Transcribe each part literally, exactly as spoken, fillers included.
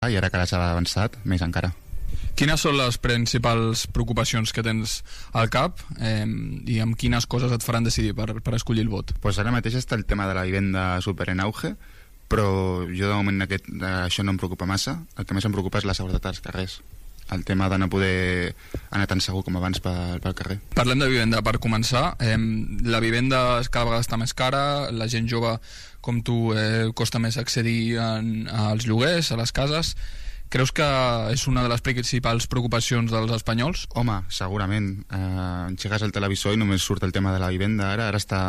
i ara que les ha avançat, més encara. Quines són les principals preocupacions que tens al cap eh, i amb quines coses et faran decidir per, per escollir el vot? Pues ara mateix està el tema de la vivenda super en auge, però jo de moment aquest, això no em preocupa massa. El que més em preocupa és la seguretat als carrers, el tema de no poder anar tan segur com abans pel, pel carrer. Parlem de vivenda per començar. Eh, la vivenda cada vegada està més cara, la gent jove com tu eh, costa més accedir en, als lloguers, a les cases. Creus que és una de les principals preocupacions dels espanyols? Home, segurament. Eh, engegues el televisor i només surt el tema de la vivenda ara, ara està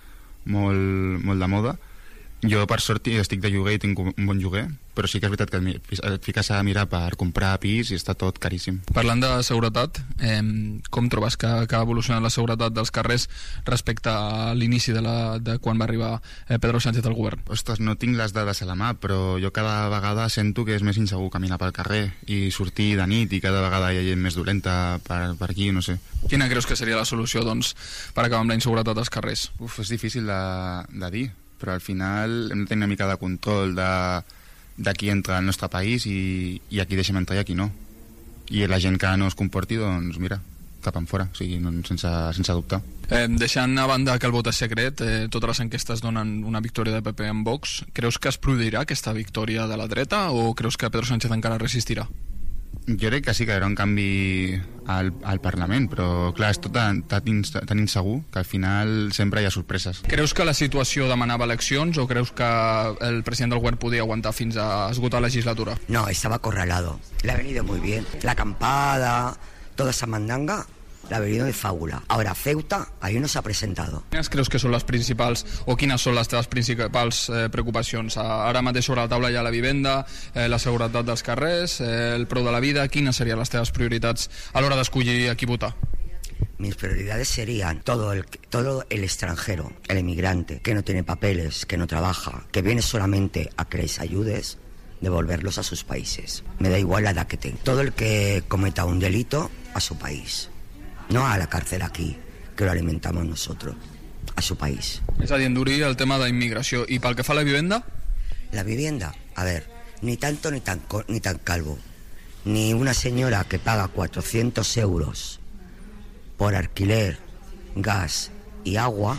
molt, molt de moda. Jo, per sort, estic de lloguer i tinc un bon lloguer, però sí que és veritat que et fiques a mirar per comprar pis i està tot caríssim. Parlant de seguretat, eh, com trobes que, que ha evolucionat la seguretat dels carrers respecte a l'inici de, la, de quan va arribar eh, Pedro Sánchez al govern? Ostres, no tinc les dades a la mà, però jo cada vegada sento que és més insegur caminar pel carrer i sortir de nit i cada vegada hi ha gent més dolenta per, per aquí, no sé. Quina creus que seria la solució, doncs, per acabar amb la inseguretat als carrers? Uf, és difícil de, de dir, però al final hem de tenir una mica de control de, de qui entra al nostre país i, i a qui deixem entrar i a qui no. I la gent que no es comporti, doncs mira, cap en fora, o sigui, no, sense, sense dubtar. Eh, deixant a banda que el vot és secret, eh, totes les enquestes donen una victòria de P P en Vox. Creus que es produirà aquesta victòria de la dreta o creus que Pedro Sánchez encara resistirà? Jo crec que sí que hi haurà un canvi al, al Parlament, però clar, és tot tan, tan, tan insegur que al final sempre hi ha sorpreses. Creus que la situació demanava eleccions o creus que el president del govern podia aguantar fins a esgotar la legislatura? No, estaba acorralado. Le ha venido muy bien. La acampada, toda esa mandanga, le ha venido de fábula. Ahora Ceuta, ahí no se ha presentado. Quines creus que són les principals o quines són les teves principals eh, preocupacions? Ara mateix sobre la taula hi ha la vivenda, eh, la seguretat dels carrers, eh, el preu de la vida. Quines serien les teves prioritats a l'hora d'escollir a qui votar? Mis prioridades serían todo el, todo el extranjero, el emigrante, que no tiene papeles, que no trabaja, que viene solamente a que les ayudes, devolverlos a sus países. Me da igual la edad que tenga. Todo el que cometa un delito, a su país. No a la cárcel aquí, que lo alimentamos nosotros, a su país. És a dir, endurir el tema d'immigració. I pel que fa a la vivenda? La vivienda, a ver, ni tanto ni tan, ni tan calvo. Ni una señora que paga cuatrocientos euros por alquiler, gas y agua,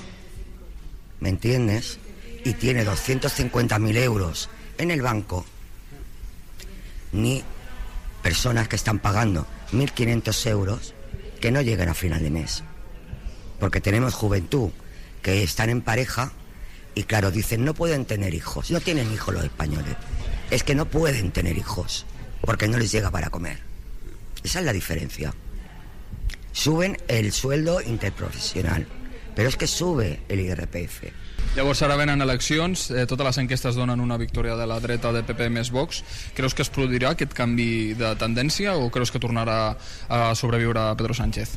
¿me entiendes? Y tiene doscientos cincuenta mil euros en el banco. Ni personas que están pagando mil quinientos euros que no lleguen a final de mes, porque tenemos juventud que están en pareja y claro, dicen no pueden tener hijos. No tienen hijos los españoles, es que no pueden tener hijos porque no les llega para comer. Esa es la diferencia. Suben el sueldo interprofesional, pero és que sube el I R P F. Llavors ara venen eleccions, eh, totes les enquestes donen una victòria de la dreta de P P més Vox. Creus que es produirà aquest canvi de tendència o creus que tornarà a sobreviure Pedro Sánchez?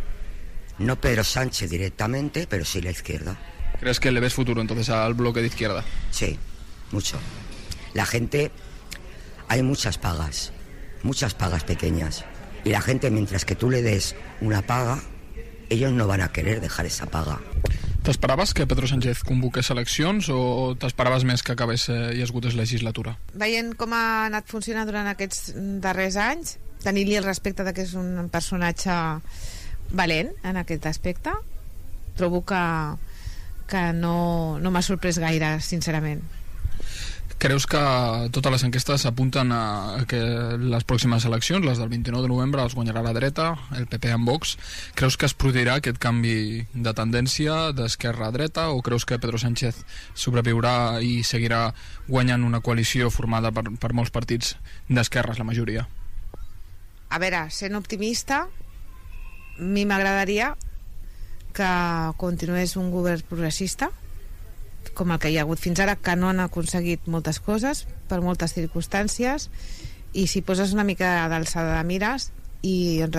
No Pedro Sánchez directamente, pero sí la izquierda. ¿Crees que le ves futuro entonces al bloque de izquierda? Sí, mucho. La gente, hay muchas pagas, muchas pagas pequeñas. Y la gente, mientras que tú le des una paga, ellos no van a querer dejar esa paga. T'esperaves que Pedro Sánchez convoqués eleccions o t'esperaves més que acabés eh, i esgotés legislatura? Veient com ha anat funcionant durant aquests darrers anys, tenir-li el respecte de que és un personatge valent en aquest aspecte, trobo que, que no, no m'ha sorprès gaire, sincerament. Creus que totes les enquestes apunten a que les pròximes eleccions, les del vint-i-nou de novembre, els guanyarà la dreta, el P P amb Vox? Creus que es produirà aquest canvi de tendència d'esquerra a dreta o creus que Pedro Sánchez sobreviurà i seguirà guanyant una coalició formada per, per molts partits d'esquerres, la majoria? A veure, sent optimista, a mi m'agradaria que continués un govern progressista com el que hi ha hagut fins ara, que no han aconseguit moltes coses per moltes circumstàncies, i si poses una mica d'alçada de mires i et,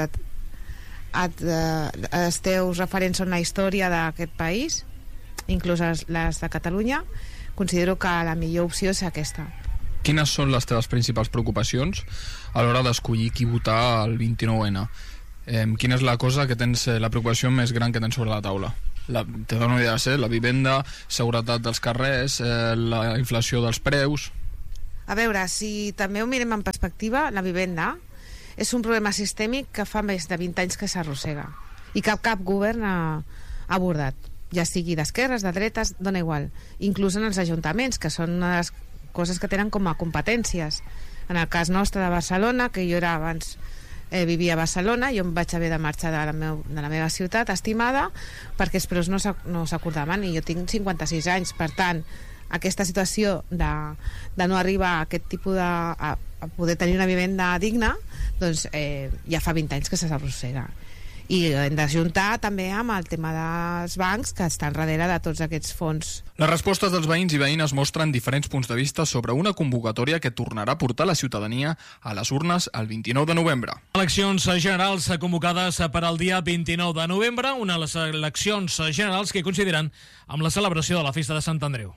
et, els teus referents són la història d'aquest país, inclús les de Catalunya, considero que la millor opció és aquesta. Quines són les teves principals preocupacions a l'hora d'escollir qui votar el vint-i-nou ene? Eh, quina és la cosa que tens, la preocupació més gran que tens sobre la taula? La, te dono una idea, eh? La vivenda, seguretat dels carrers, eh, la inflació dels preus. A veure, si també ho mirem en perspectiva, la vivenda és un problema sistèmic que fa més de vint anys que s'arrossega i que cap govern ha, ha abordat, ja sigui d'esquerres, de dretes, dona igual, inclús en els ajuntaments, que són una de les coses que tenen com a competències. En el cas nostre de Barcelona, que jo era abans eh, vivia a Barcelona, jo em vaig haver de marxar de la, meu, de la meva ciutat estimada perquè els preus no s'acordaven i jo tinc cinquanta-sis anys, per tant aquesta situació de, de no arribar a aquest tipus de a, a poder tenir una vivenda digna, doncs eh, ja fa vint anys que s'arrossega. I hem d'ajuntar també amb el tema dels bancs que estan darrere de tots aquests fons. Les respostes dels veïns i veïnes mostren diferents punts de vista sobre una convocatòria que tornarà a portar la ciutadania a les urnes el vint-i-nou de novembre. Eleccions generals convocades per al dia vint-i-nou de novembre, una de les eleccions generals que coincidiran amb la celebració de la festa de Sant Andreu.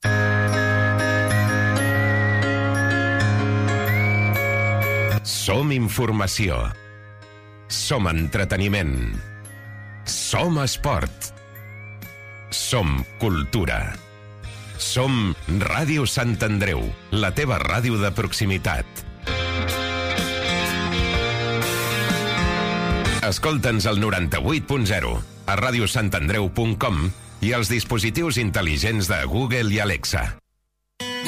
Som informació. Som entreteniment. Som esport. Som cultura. Som Ràdio Sant Andreu, la teva ràdio de proximitat. Escolta'ns al noranta-vuit punt zero, a radiosantandreu punt com i als dispositius intel·ligents de Google i Alexa.